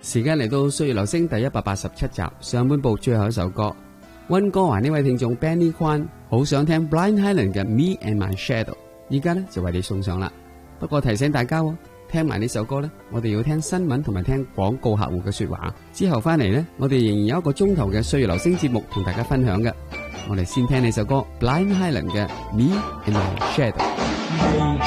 時間嚟到歲月留聲第187集上半部最後一首歌，溫哥華呢位聽眾 Benny Kwan 好想聽 Blind Highland 嘅 Me and My Shadow， 而家呢就為你送上啦。不過提醒大家聽埋呢首歌呢，我哋要聽新聞同埋聽廣告客戶嘅說話，之後翻嚟呢，我哋仍然有一個鐘頭嘅歲月留聲節目同大家分享嘅。我哋先聽呢首歌 Blind Highland 嘅 Me and My Shadow。